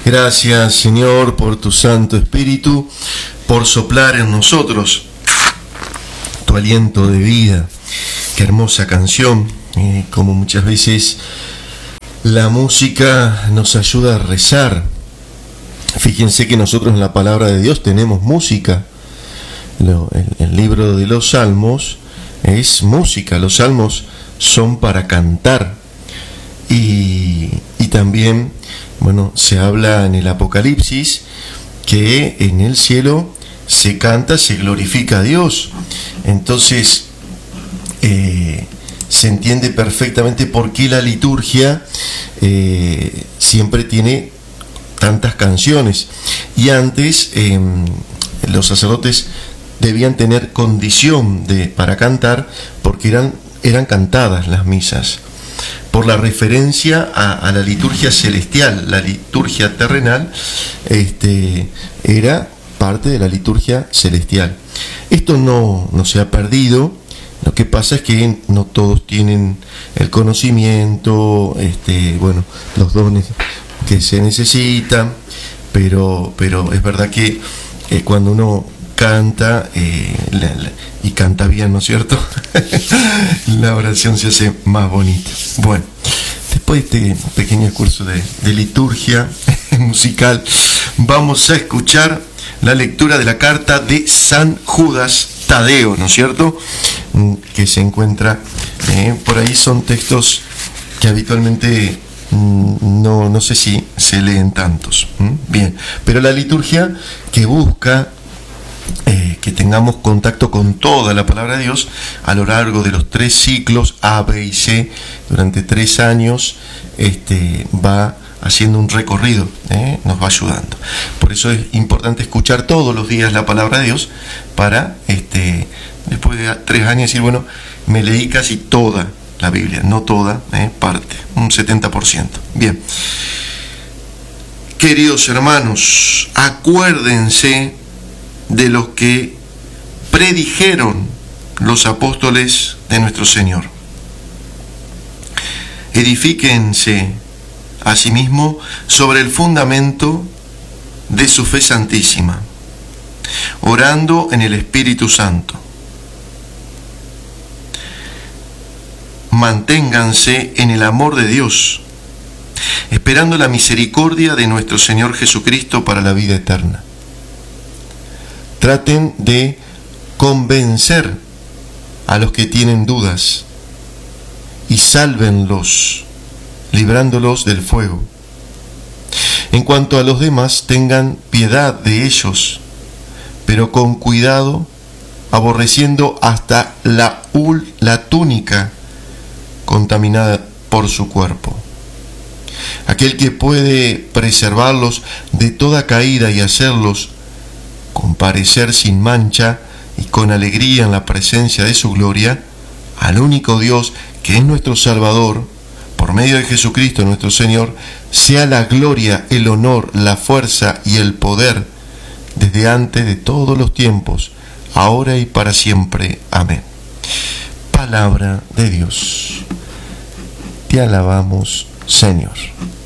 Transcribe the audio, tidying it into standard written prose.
Gracias, Señor, por tu Santo Espíritu, por soplar en nosotros tu aliento de vida. Qué hermosa canción. Como muchas veces la música nos ayuda a rezar. Fíjense que nosotros en la palabra de Dios tenemos música. El libro de los Salmos es música. Los salmos son para cantar. Y también, bueno, se habla en el Apocalipsis que en el cielo se canta, se glorifica a Dios. Entonces, se entiende perfectamente por qué la liturgia siempre tiene tantas canciones. Y antes los sacerdotes debían tener condición para cantar, porque eran cantadas las misas, por la referencia a la liturgia celestial. La liturgia terrenal era parte de la liturgia celestial. Esto no se ha perdido. Lo que pasa es que no todos tienen el conocimiento, los dones que se necesitan, pero es verdad que cuando uno canta y canta bien, ¿no es cierto? La oración se hace más bonita. Bueno, después de este pequeño curso de liturgia musical, vamos a escuchar la lectura de la carta de San Judas Tadeo, ¿no es cierto?, que se encuentra por ahí. Son textos que habitualmente no sé si se leen tantos. Bien, pero la liturgia que busca que tengamos contacto con toda la palabra de Dios a lo largo de los 3 ciclos A, B y C, durante 3 años, va haciendo un recorrido, nos va ayudando. Por eso es importante escuchar todos los días la palabra de Dios para, después de 3 años, decir, bueno, me leí casi toda la Biblia, no toda, parte, un 70%. Bien. Queridos hermanos, acuérdense de los que predijeron los apóstoles de nuestro Señor. Edifíquense asimismo sobre el fundamento de su fe santísima, orando en el Espíritu Santo. Manténganse en el amor de Dios, esperando la misericordia de nuestro Señor Jesucristo para la vida eterna. Traten de convencer a los que tienen dudas y sálvenlos, librándolos del fuego. En cuanto a los demás, tengan piedad de ellos, pero con cuidado, aborreciendo hasta la túnica contaminada por su cuerpo. Aquel que puede preservarlos de toda caída y hacerlos comparecer sin mancha y con alegría en la presencia de su gloria, al único Dios que es nuestro Salvador, por medio de Jesucristo nuestro Señor, sea la gloria, el honor, la fuerza y el poder, desde antes de todos los tiempos, ahora y para siempre. Amén. Palabra de Dios. Te alabamos, Señor.